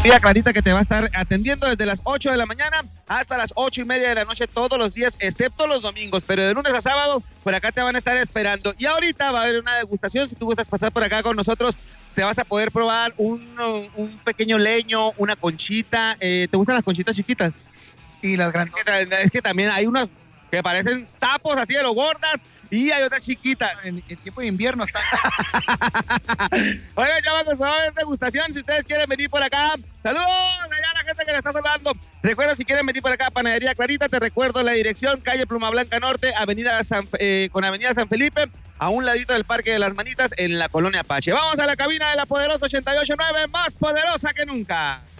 Tía Clarita, que te va a estar atendiendo desde las 8 de la mañana hasta las 8:30 de la noche todos los días, excepto los domingos, pero de lunes a sábado por acá te van a estar esperando. Y ahorita va a haber una degustación. Si tú gustas pasar por acá con nosotros, te vas a poder probar un pequeño leño, una conchita. ¿Te gustan las conchitas chiquitas? Y las grandes. Es que también hay unas que parecen sapos así de lo gordas y hay otras chiquitas. En tiempo de invierno están. Oigan, ya vamos a ver degustación. Si ustedes quieren venir por acá, saludos allá a la gente que le está saludando. Recuerda, si quieren venir por acá a Panadería Clarita, te recuerdo la dirección: calle Pluma Blanca Norte, con Avenida San Felipe, a un ladito del Parque de las Manitas, en la Colonia Apache. Vamos a la cabina de la Poderosa 88.9, más poderosa que nunca.